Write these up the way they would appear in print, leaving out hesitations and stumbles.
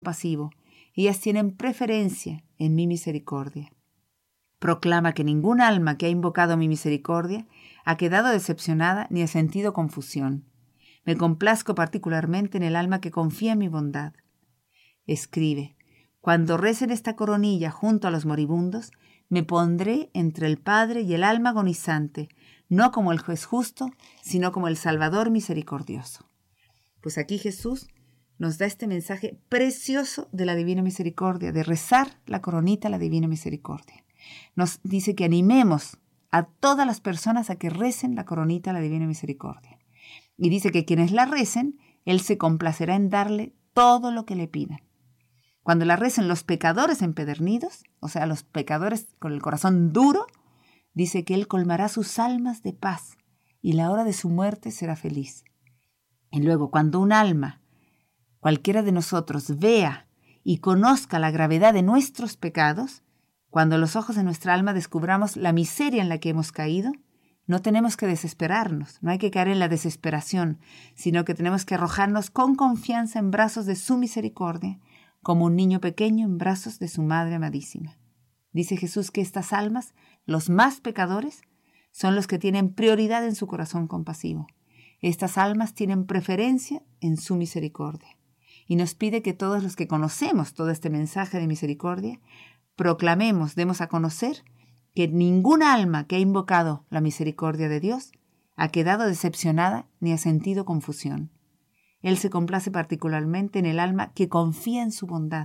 pasivo. Ellas tienen preferencia en mi misericordia. Proclama que ningún alma que ha invocado mi misericordia ha quedado decepcionada ni ha sentido confusión. Me complazco particularmente en el alma que confía en mi bondad. Escribe: cuando recen esta coronilla junto a los moribundos, me pondré entre el Padre y el alma agonizante, no como el juez justo, sino como el Salvador misericordioso. Pues aquí Jesús nos da este mensaje precioso de la Divina Misericordia, de rezar la coronita a la Divina Misericordia. Nos dice que animemos a todas las personas a que recen la coronita a la Divina Misericordia. Y dice que quienes la recen, Él se complacerá en darle todo lo que le pidan. Cuando la recen los pecadores empedernidos, o sea, los pecadores con el corazón duro, dice que Él colmará sus almas de paz y la hora de su muerte será feliz. Y luego, cuando un alma, cualquiera de nosotros, vea y conozca la gravedad de nuestros pecados, cuando los ojos de nuestra alma descubramos la miseria en la que hemos caído, no tenemos que desesperarnos, no hay que caer en la desesperación, sino que tenemos que arrojarnos con confianza en brazos de su misericordia, como un niño pequeño en brazos de su madre amadísima. Dice Jesús que estas almas, los más pecadores, son los que tienen prioridad en su corazón compasivo. Estas almas tienen preferencia en su misericordia. Y nos pide que todos los que conocemos todo este mensaje de misericordia, proclamemos, demos a conocer que ninguna alma que ha invocado la misericordia de Dios ha quedado decepcionada ni ha sentido confusión. Él se complace particularmente en el alma que confía en su bondad.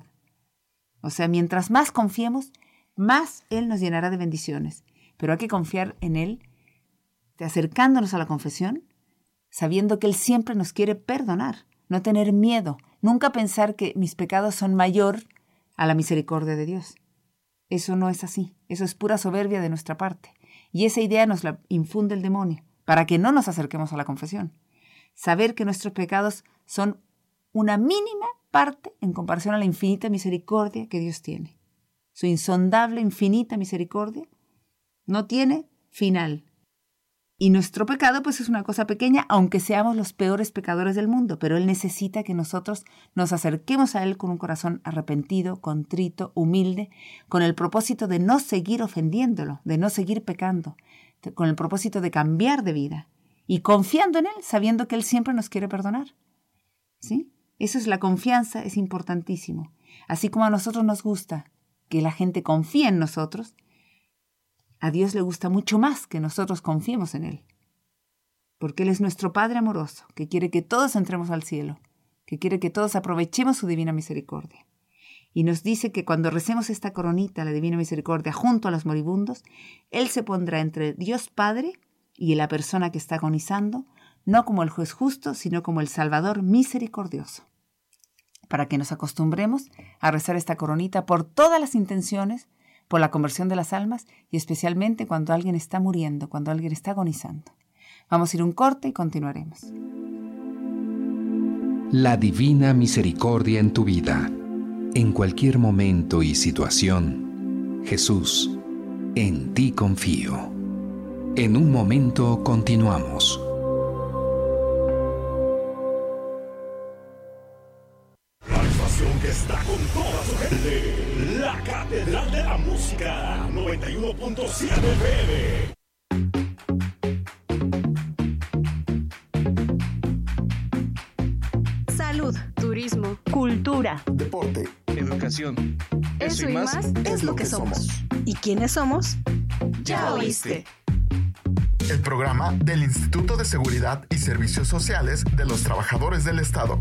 O sea, mientras más confiemos, más Él nos llenará de bendiciones. Pero hay que confiar en Él, acercándonos a la confesión, sabiendo que Él siempre nos quiere perdonar, no tener miedo, nunca pensar que mis pecados son mayor a la misericordia de Dios. Eso no es así, eso es pura soberbia de nuestra parte. Y esa idea nos la infunde el demonio, para que no nos acerquemos a la confesión. Saber que nuestros pecados son una mínima parte en comparación a la infinita misericordia que Dios tiene. Su insondable, infinita misericordia no tiene final. Y nuestro pecado pues es una cosa pequeña, aunque seamos los peores pecadores del mundo, pero Él necesita que nosotros nos acerquemos a Él con un corazón arrepentido, contrito, humilde, con el propósito de no seguir ofendiéndolo, de no seguir pecando, con el propósito de cambiar de vida. Y confiando en Él, sabiendo que Él siempre nos quiere perdonar. ¿Sí? Eso es la confianza, es importantísimo. Así como a nosotros nos gusta que la gente confíe en nosotros, a Dios le gusta mucho más que nosotros confiemos en Él. Porque Él es nuestro Padre amoroso, que quiere que todos entremos al cielo, que quiere que todos aprovechemos su divina misericordia. Y nos dice que cuando recemos esta coronita, la divina misericordia, junto a los moribundos, Él se pondrá entre Dios Padre y la persona que está agonizando, no como el juez justo, sino como el Salvador misericordioso. Para que nos acostumbremos a rezar esta coronita por todas las intenciones, por la conversión de las almas y especialmente cuando alguien está muriendo, cuando alguien está agonizando. Vamos a ir un corte y continuaremos. La divina misericordia en tu vida, en cualquier momento y situación. Jesús, en ti confío. En un momento continuamos. La estación que está con toda su gente. La Catedral de la Música. 91.7 FM. Salud, turismo, cultura, deporte, educación. Eso y más es lo que somos. ¿Y quiénes somos? Ya oíste. El programa del Instituto de Seguridad y Servicios Sociales de los Trabajadores del Estado.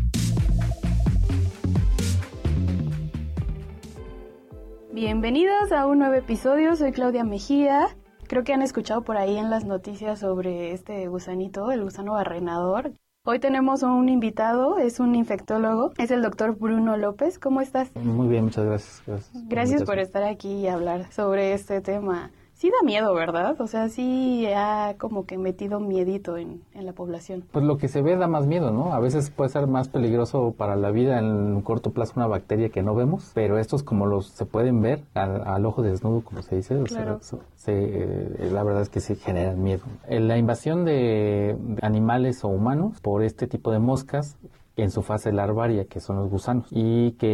Bienvenidos a un nuevo episodio, soy Claudia Mejía. Creo que han escuchado por ahí en las noticias sobre este gusanito, el gusano barrenador. Hoy tenemos un invitado, es un infectólogo, es el doctor Bruno López. ¿Cómo estás? Muy bien, muchas gracias. Gracias por estar aquí y hablar sobre este tema. Sí da miedo, ¿verdad? O sea, sí ha como que metido miedito en la población. Pues lo que se ve da más miedo, ¿no? A veces puede ser más peligroso para la vida en un corto plazo una bacteria que no vemos, pero estos como los se pueden ver al ojo desnudo, como se dice, claro. O sea, la verdad es que sí generan miedo. La invasión de animales o humanos por este tipo de moscas en su fase larvaria, que son los gusanos, y que